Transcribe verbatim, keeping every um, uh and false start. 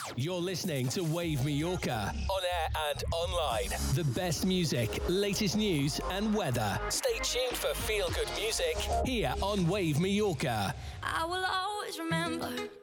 You're listening to Wave Mallorca, on air and online. The best music, latest news and weather. Stay tuned for feel-good music here on Wave Mallorca. I will always remember